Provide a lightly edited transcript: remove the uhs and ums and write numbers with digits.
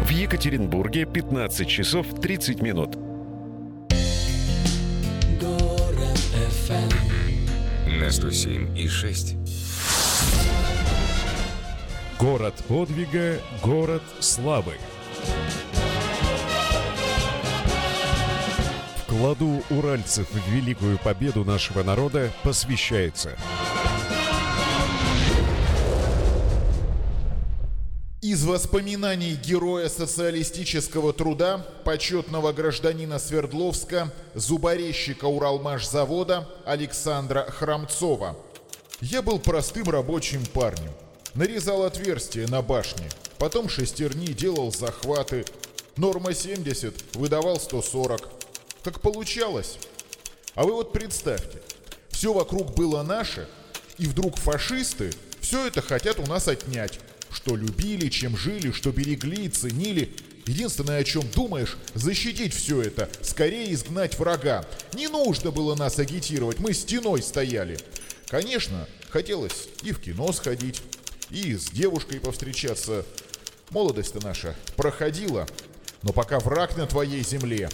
В Екатеринбурге 15 часов 30 минут. Город FM на 107,6. Город подвига, город славы. Вкладу уральцев в великую победу нашего народа посвящается. Из воспоминаний героя социалистического труда, почетного гражданина Свердловска, зуборезчика Уралмашзавода Александра Храмцова. Я был простым рабочим парнем. Нарезал отверстия на башне, потом шестерни делал захваты. Норма 70, выдавал 140. Как получалось? А вы вот представьте, все вокруг было наше, и вдруг фашисты все это хотят у нас отнять. Что любили, чем жили, что берегли, ценили. Единственное, о чем думаешь, защитить все это, скорее изгнать врага. Не нужно было нас агитировать, мы стеной стояли. Конечно, хотелось и в кино сходить, и с девушкой повстречаться. Молодость-то наша проходила. Но пока враг на твоей земле,